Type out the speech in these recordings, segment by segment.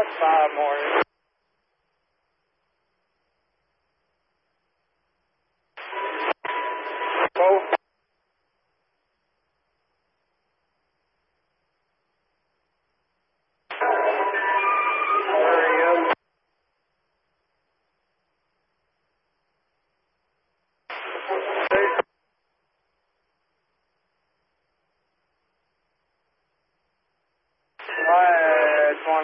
5 more. Both. Hurry up. Last one.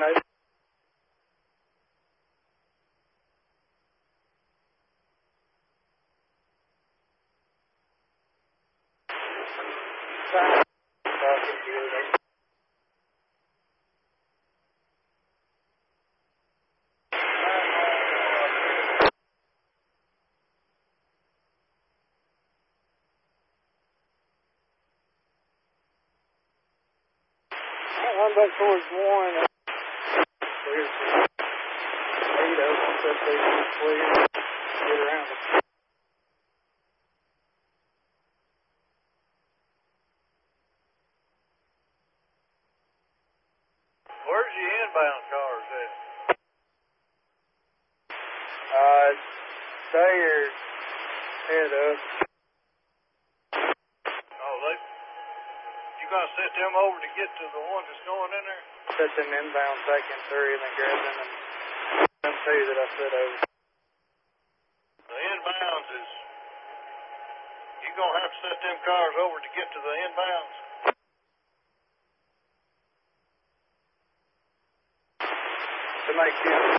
Run back towards 1. Clear. 8 of them, so they can clear. Get around it. Where's the inbound cars at? They're head up. Oh, you gonna set them over to get to the one that's going in there? Set them inbound second 3 and then grab them and them 2 that I set over. The inbounds is, you gonna have to set them cars over to get to the inbounds? To make sense.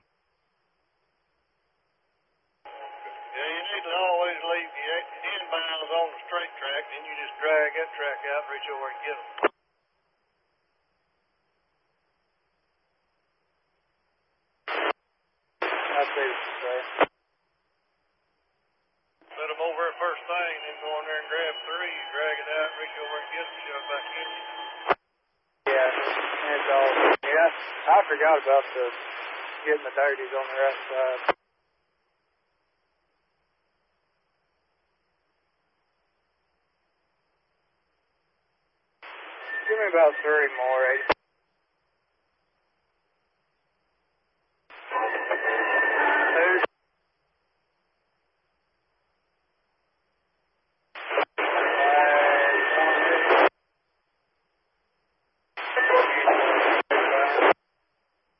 Yeah, you need to always leave the inbounds on the straight track, then you just drag that track out and reach over and get them. I see what you're saying. Set them over at first thing, then go in there and grab 3, drag it out, reach over and get them, shove it back in. Yeah, it's all. Yeah, I forgot about getting the dirties on the right side. Give me about 3 more, 80.